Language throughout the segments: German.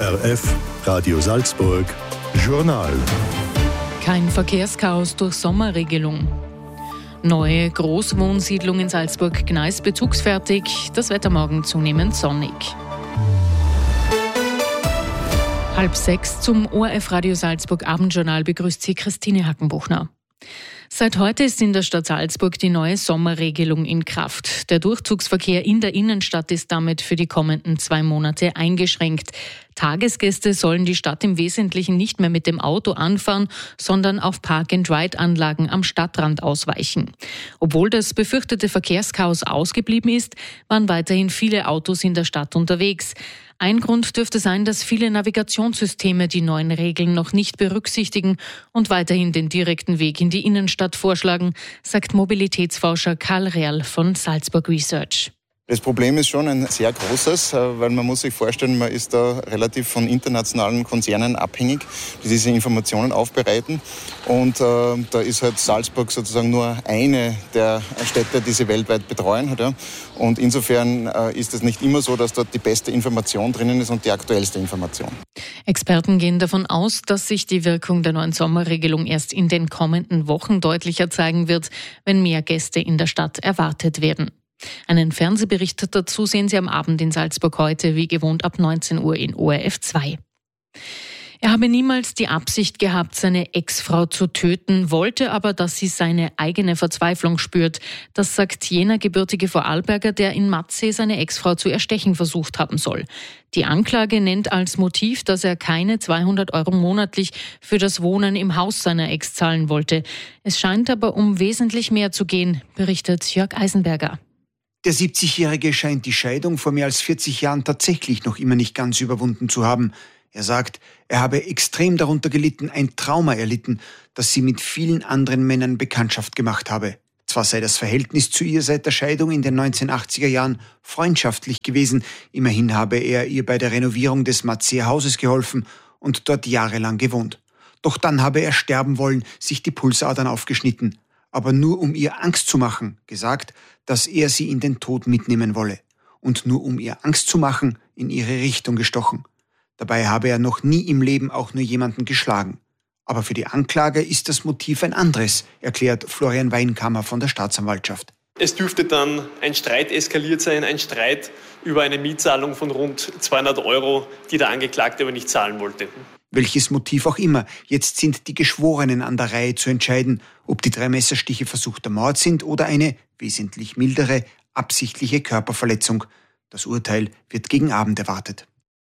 ORF Radio Salzburg Journal. Kein Verkehrschaos durch Sommerregelung. Neue Großwohnsiedlung in Salzburg-Gneis bezugsfertig. Das Wetter morgen zunehmend sonnig. 5:30 zum ORF Radio Salzburg Abendjournal begrüßt Sie Christine Hackenbuchner. Seit heute ist in der Stadt Salzburg die neue Sommerregelung in Kraft. Der Durchzugsverkehr in der Innenstadt ist damit für die kommenden 2 Monate eingeschränkt. Tagesgäste sollen die Stadt im Wesentlichen nicht mehr mit dem Auto anfahren, sondern auf Park-and-Ride-Anlagen am Stadtrand ausweichen. Obwohl das befürchtete Verkehrschaos ausgeblieben ist, waren weiterhin viele Autos in der Stadt unterwegs. Ein Grund dürfte sein, dass viele Navigationssysteme die neuen Regeln noch nicht berücksichtigen und weiterhin den direkten Weg in die Innenstadt vorschlagen, sagt Mobilitätsforscher Karl Real von Salzburg Research. Das Problem ist schon ein sehr großes, weil man muss sich vorstellen, man ist da relativ von internationalen Konzernen abhängig, die diese Informationen aufbereiten. Und da ist halt Salzburg sozusagen nur eine der Städte, die sie weltweit betreuen hat. Ja. Und insofern ist es nicht immer so, dass dort die beste Information drinnen ist und die aktuellste Information. Experten gehen davon aus, dass sich die Wirkung der neuen Sommerregelung erst in den kommenden Wochen deutlicher zeigen wird, wenn mehr Gäste in der Stadt erwartet werden. Einen Fernsehbericht dazu sehen Sie am Abend in Salzburg heute, wie gewohnt ab 19 Uhr in ORF 2. Er habe niemals die Absicht gehabt, seine Ex-Frau zu töten, wollte aber, dass sie seine eigene Verzweiflung spürt. Das sagt jener gebürtige Vorarlberger, der in Matzee seine Ex-Frau zu erstechen versucht haben soll. Die Anklage nennt als Motiv, dass er keine 200 € monatlich für das Wohnen im Haus seiner Ex zahlen wollte. Es scheint aber um wesentlich mehr zu gehen, berichtet Jörg Eisenberger. Der 70-Jährige scheint die Scheidung vor mehr als 40 Jahren tatsächlich noch immer nicht ganz überwunden zu haben. Er sagt, er habe extrem darunter gelitten, ein Trauma erlitten, das sie mit vielen anderen Männern Bekanntschaft gemacht habe. Zwar sei das Verhältnis zu ihr seit der Scheidung in den 1980er Jahren freundschaftlich gewesen, immerhin habe er ihr bei der Renovierung des Matzeer Hauses geholfen und dort jahrelang gewohnt. Doch dann habe er sterben wollen, sich die Pulsadern aufgeschnitten, aber nur um ihr Angst zu machen, gesagt, dass er sie in den Tod mitnehmen wolle. Und nur um ihr Angst zu machen, in ihre Richtung gestochen. Dabei habe er noch nie im Leben auch nur jemanden geschlagen. Aber für die Anklage ist das Motiv ein anderes, erklärt Florian Weinkammer von der Staatsanwaltschaft. Es dürfte dann ein Streit eskaliert sein, ein Streit über eine Mietzahlung von rund 200 €, die der Angeklagte aber nicht zahlen wollte. Welches Motiv auch immer, jetzt sind die Geschworenen an der Reihe zu entscheiden, ob die 3 Messerstiche versuchter Mord sind oder eine wesentlich mildere, absichtliche Körperverletzung. Das Urteil wird gegen Abend erwartet.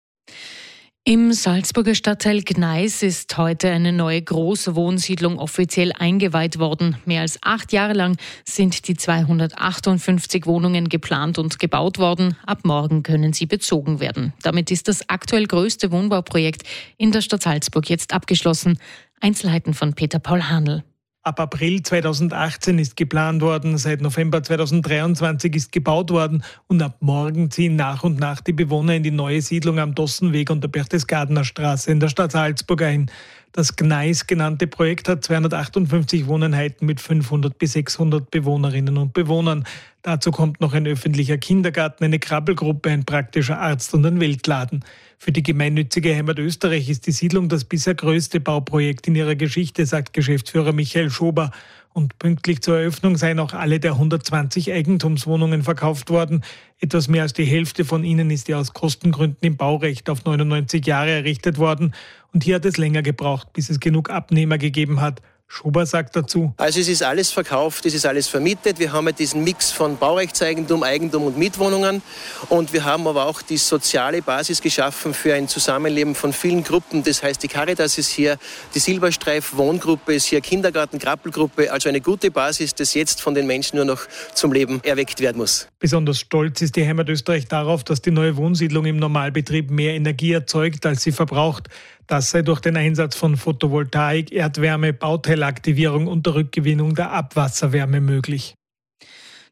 Im Salzburger Stadtteil Gneis ist heute eine neue Großwohnsiedlung offiziell eingeweiht worden. Mehr als 8 Jahre lang sind die 258 Wohnungen geplant und gebaut worden. Ab morgen können sie bezogen werden. Damit ist das aktuell größte Wohnbauprojekt in der Stadt Salzburg jetzt abgeschlossen. Einzelheiten von Peter Paul Hanl. Ab April 2018 ist geplant worden, seit November 2023 ist gebaut worden und ab morgen ziehen nach und nach die Bewohner in die neue Siedlung am Dossenweg und der Berchtesgadener Straße in der Stadt Salzburg ein. Das Gneis genannte Projekt hat 258 Wohneinheiten mit 500 bis 600 Bewohnerinnen und Bewohnern. Dazu kommt noch ein öffentlicher Kindergarten, eine Krabbelgruppe, ein praktischer Arzt und ein Weltladen. Für die gemeinnützige Heimat Österreich ist die Siedlung das bisher größte Bauprojekt in ihrer Geschichte, sagt Geschäftsführer Michael Schober. Und pünktlich zur Eröffnung seien auch alle der 120 Eigentumswohnungen verkauft worden. Etwas mehr als die Hälfte von ihnen ist ja aus Kostengründen im Baurecht auf 99 Jahre errichtet worden. Und hier hat es länger gebraucht, bis es genug Abnehmer gegeben hat. Schober sagt dazu: Also es ist alles verkauft, es ist alles vermietet. Wir haben diesen Mix von Baurechtseigentum, Eigentum und Mietwohnungen. Und wir haben aber auch die soziale Basis geschaffen für ein Zusammenleben von vielen Gruppen. Das heißt, die Caritas ist hier, die Silberstreif Wohngruppe ist hier, Kindergarten, Krabbelgruppe. Also eine gute Basis, das jetzt von den Menschen nur noch zum Leben erweckt werden muss. Besonders stolz ist die Heimat Österreich darauf, dass die neue Wohnsiedlung im Normalbetrieb mehr Energie erzeugt, als sie verbraucht. Das sei durch den Einsatz von Photovoltaik, Erdwärme, Bauteilaktivierung und der Rückgewinnung der Abwasserwärme möglich.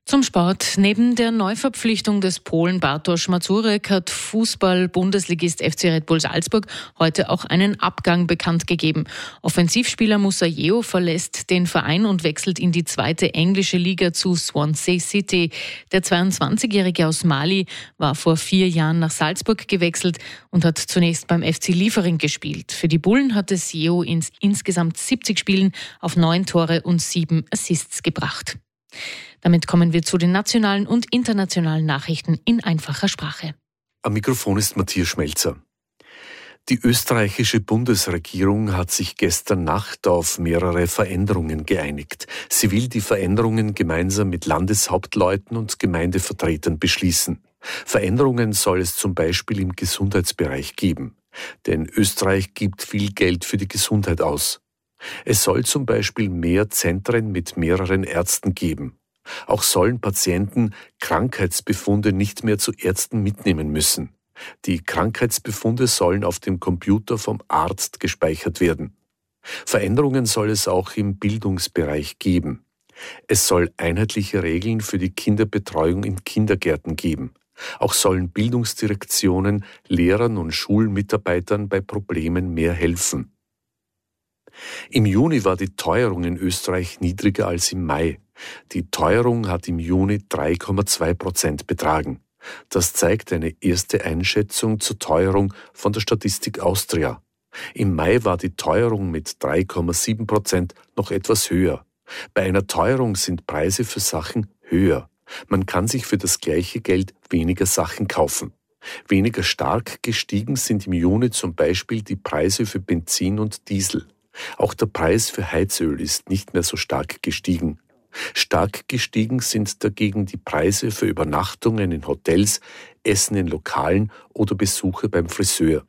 Zum Sport. Neben der Neuverpflichtung des Polen Bartosz Mazurek hat Fußball-Bundesligist FC Red Bull Salzburg heute auch einen Abgang bekannt gegeben. Offensivspieler Moussa Yeo verlässt den Verein und wechselt in die zweite englische Liga zu Swansea City. Der 22-Jährige aus Mali war vor 4 Jahren nach Salzburg gewechselt und hat zunächst beim FC Liefering gespielt. Für die Bullen hat es Yeo in insgesamt 70 Spielen auf 9 Tore und 7 Assists gebracht. Damit kommen wir zu den nationalen und internationalen Nachrichten in einfacher Sprache. Am Mikrofon ist Matthias Schmelzer. Die österreichische Bundesregierung hat sich gestern Nacht auf mehrere Veränderungen geeinigt. Sie will die Veränderungen gemeinsam mit Landeshauptleuten und Gemeindevertretern beschließen. Veränderungen soll es zum Beispiel im Gesundheitsbereich geben. Denn Österreich gibt viel Geld für die Gesundheit aus. Es soll zum Beispiel mehr Zentren mit mehreren Ärzten geben. Auch sollen Patienten Krankheitsbefunde nicht mehr zu Ärzten mitnehmen müssen. Die Krankheitsbefunde sollen auf dem Computer vom Arzt gespeichert werden. Veränderungen soll es auch im Bildungsbereich geben. Es soll einheitliche Regeln für die Kinderbetreuung in Kindergärten geben. Auch sollen Bildungsdirektionen Lehrern und Schulmitarbeitern bei Problemen mehr helfen. Im Juni war die Teuerung in Österreich niedriger als im Mai. Die Teuerung hat im Juni 3,2% betragen. Das zeigt eine erste Einschätzung zur Teuerung von der Statistik Austria. Im Mai war die Teuerung mit 3,7% noch etwas höher. Bei einer Teuerung sind Preise für Sachen höher. Man kann sich für das gleiche Geld weniger Sachen kaufen. Weniger stark gestiegen sind im Juni zum Beispiel die Preise für Benzin und Diesel. Auch der Preis für Heizöl ist nicht mehr so stark gestiegen. Stark gestiegen sind dagegen die Preise für Übernachtungen in Hotels, Essen in Lokalen oder Besuche beim Friseur.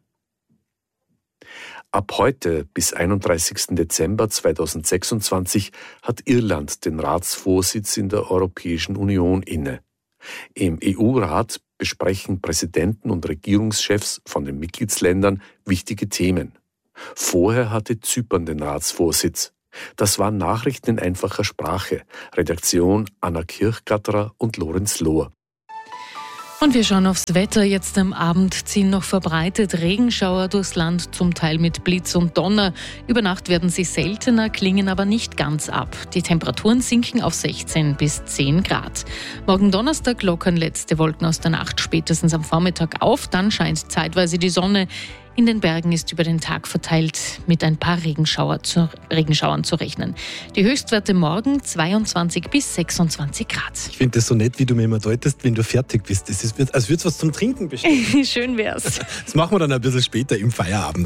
Ab heute bis 31. Dezember 2026 hat Irland den Ratsvorsitz in der Europäischen Union inne. Im EU-Rat besprechen Präsidenten und Regierungschefs von den Mitgliedsländern wichtige Themen. Vorher hatte Zypern den Ratsvorsitz. Das waren Nachrichten in einfacher Sprache. Redaktion Anna Kirchgatterer und Lorenz Lohr. Und wir schauen aufs Wetter. Jetzt am Abend ziehen noch verbreitet Regenschauer durchs Land, zum Teil mit Blitz und Donner. Über Nacht werden sie seltener, klingen aber nicht ganz ab. Die Temperaturen sinken auf 16 bis 10 Grad. Morgen Donnerstag lockern letzte Wolken aus der Nacht spätestens am Vormittag auf. Dann scheint zeitweise die Sonne. In den Bergen ist über den Tag verteilt mit ein paar Regenschauern zu rechnen. Die Höchstwerte morgen 22 bis 26 Grad. Ich finde das so nett, wie du mir immer deutest, wenn du fertig bist. Das ist, als würde es was zum Trinken bestellen. Schön wär's. Das machen wir dann ein bisschen später im Feierabend.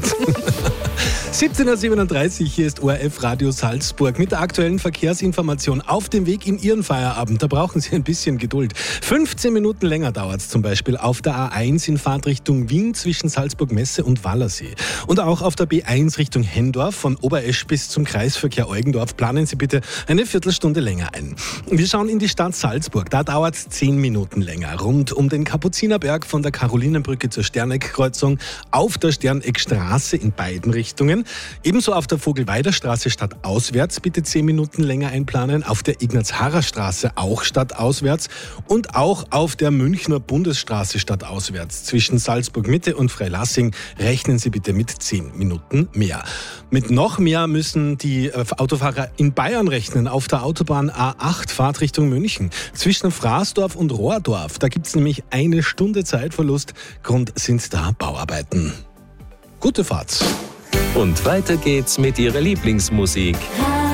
17.37 Uhr, hier ist ORF Radio Salzburg mit der aktuellen Verkehrsinformation auf dem Weg in Ihren Feierabend. Da brauchen Sie ein bisschen Geduld. 15 Minuten länger dauert es zum Beispiel auf der A1 in Fahrtrichtung Wien zwischen Salzburg-Messe und Wallersee. Und auch auf der B1 Richtung Hendorf von Oberesch bis zum Kreisverkehr Eugendorf planen Sie bitte eine Viertelstunde länger ein. Wir schauen in die Stadt Salzburg. Da dauert es 10 Minuten länger. Rund um den Kapuzinerberg von der Karolinenbrücke zur Sterneck-Kreuzung auf der Sterneckstraße in beiden Richtungen. Ebenso auf der Vogelweiderstraße stadtauswärts bitte 10 Minuten länger einplanen. Auf der Ignaz-Harrer-Straße auch stadtauswärts. Und auch auf der Münchner Bundesstraße stadtauswärts zwischen Salzburg-Mitte und Freilassing rechnen Sie bitte mit 10 Minuten mehr. Mit noch mehr müssen die Autofahrer in Bayern rechnen. Auf der Autobahn A8 Fahrtrichtung München. Zwischen Fraßdorf und Rohrdorf. Da gibt es nämlich 1 Stunde Zeitverlust. Grund sind da Bauarbeiten. Gute Fahrt. Und weiter geht's mit Ihrer Lieblingsmusik.